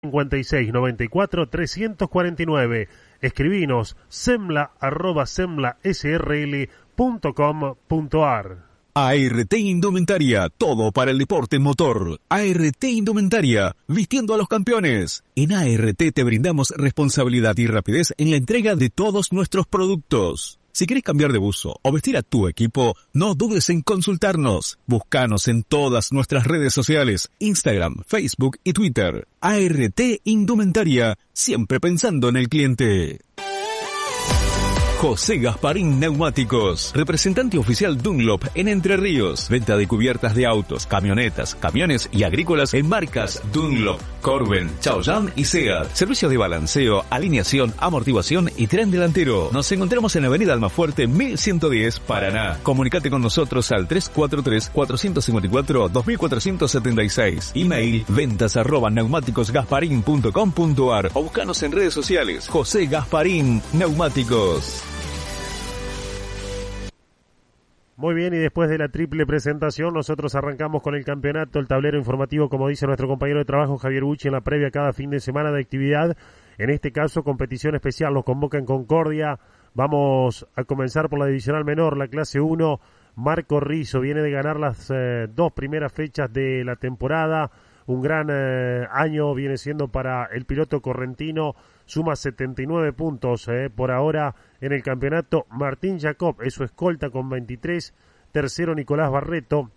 5694-349. Escribinos semla@semlasrl.com.ar. ART Indumentaria, todo para el deporte motor. ART Indumentaria, vistiendo a los campeones. En ART te brindamos responsabilidad y rapidez en la entrega de todos nuestros productos. Si querés cambiar de buzo o vestir a tu equipo, no dudes en consultarnos. Búscanos en todas nuestras redes sociales, Instagram, Facebook y Twitter. ART Indumentaria, siempre pensando en el cliente. José Gasparín Neumáticos, representante oficial Dunlop en Entre Ríos. Venta de cubiertas de autos, camionetas, camiones y agrícolas en marcas Dunlop, Corben, Chaoyang y Seat. Servicio de balanceo, alineación, amortiguación y tren delantero. Nos encontramos en la avenida Almafuerte 1110, Paraná. Comunicate con nosotros al 343-454-2476. Email ventas@neumáticosgasparin.com.ar o buscanos en redes sociales. José Gasparín Neumáticos. Muy bien, y después de la triple presentación, nosotros arrancamos con el campeonato, el tablero informativo, como dice nuestro compañero de trabajo Javier Bucci, en la previa cada fin de semana de actividad. En este caso, competición especial, nos convoca en Concordia. Vamos a comenzar por la divisional menor, la clase 1. Marco Rizzo viene de ganar las dos primeras fechas de la temporada. Un gran año viene siendo para el piloto correntino. Suma 79 puntos por ahora en el campeonato. Martín Jacob es su escolta con 23. Tercero Nicolás Barreto.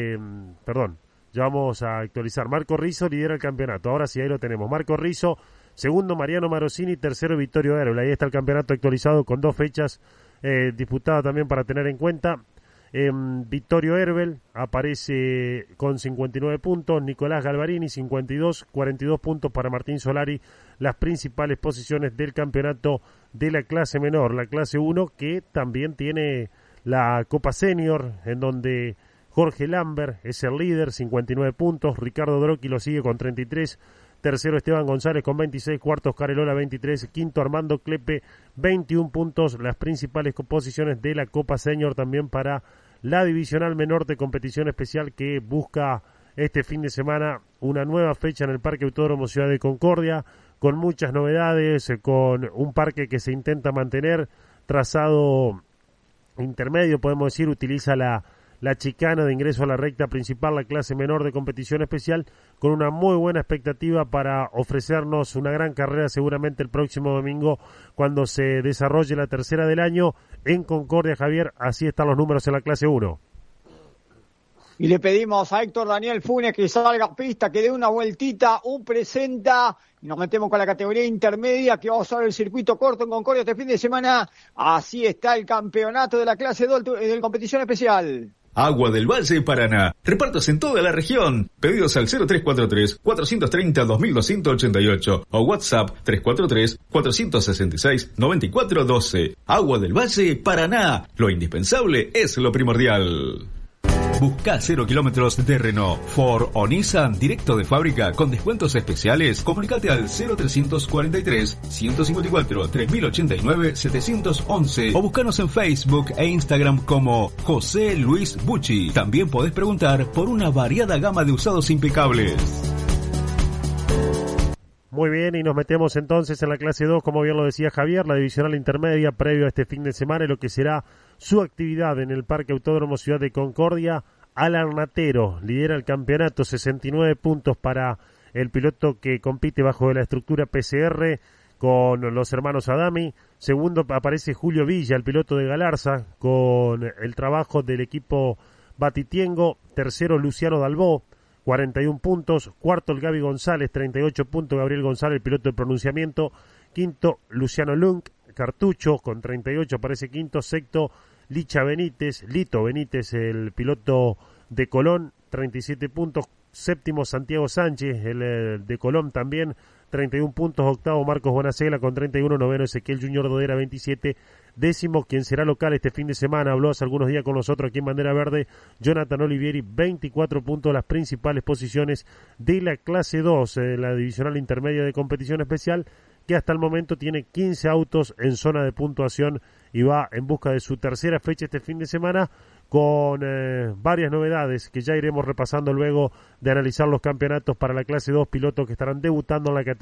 Ya vamos a actualizar. Marco Rizzo lidera el campeonato. Ahora sí, ahí lo tenemos. Marco Rizzo. Segundo Mariano Marosini. Tercero Vittorio Herbel. Ahí está el campeonato actualizado con dos fechas disputadas también para tener en cuenta. Vittorio Herbel aparece con 59 puntos, Nicolás Galvarini 52, 42 puntos para Martín Solari, las principales posiciones del campeonato de la clase menor, la clase 1, que también tiene la Copa Senior, en donde Jorge Lambert es el líder, 59 puntos, Ricardo Drocchi lo sigue con 33, tercero Esteban González con 26, cuarto Oscar Elola 23, quinto Armando Clepe 21 puntos, las principales posiciones de la Copa Senior también para la divisional menor de competición especial que busca este fin de semana una nueva fecha en el Parque Autódromo Ciudad de Concordia, con muchas novedades, con un parque que se intenta mantener trazado intermedio, podemos decir, utiliza la chicana de ingreso a la recta principal, la clase menor de competición especial, con una muy buena expectativa para ofrecernos una gran carrera seguramente el próximo domingo cuando se desarrolle la tercera del año en Concordia. Javier, así están los números en la clase 1. Y le pedimos a Héctor Daniel Funes que salga a pista, que dé una vueltita, presenta, y nos metemos con la categoría intermedia, que vamos a ver el circuito corto en Concordia este fin de semana. Así está el campeonato de la clase 2 de competición especial. Agua del Valle Paraná. Repartos en toda la región. Pedidos al 0343-430-2288 o WhatsApp 343-466-9412. Agua del Valle Paraná. Lo indispensable es lo primordial. Busca 0 kilómetros de Renault, Ford o Nissan directo de fábrica con descuentos especiales. Comunicate al 0353-154-3089-711 o búscanos en Facebook e Instagram como José Luis Bucci. También podés preguntar por una variada gama de usados impecables. Muy bien, y nos metemos entonces en la clase 2, como bien lo decía Javier, la divisional intermedia previo a este fin de semana y lo que será su actividad en el Parque Autódromo Ciudad de Concordia. Alan Natero lidera el campeonato, 69 puntos para el piloto que compite bajo la estructura PCR con los hermanos Adami. Segundo aparece Julio Villa, el piloto de Galarza, con el trabajo del equipo Batitiengo. Tercero Luciano Dalbó, 41 puntos. Cuarto el Gaby González, 38 puntos. Gabriel González, el piloto de pronunciamiento. Quinto Luciano Lunk, Cartucho, con 38 aparece quinto. Sexto Lito Benítez, el piloto de Colón, 37 puntos. Séptimo Santiago Sánchez, el de Colón también, 31 puntos. Octavo Marcos Bonacela con 31. Noveno Ezequiel Junior Dodera, 27. Décimo, quien será local este fin de semana, habló hace algunos días con nosotros aquí en Bandera Verde, Jonathan Olivieri, 24 puntos, las principales posiciones de la clase 2, la divisional intermedia de competición especial, que hasta el momento tiene 15 autos en zona de puntuación y va en busca de su tercera fecha este fin de semana, con varias novedades que ya iremos repasando luego de analizar los campeonatos para la clase 2, pilotos que estarán debutando en la categoría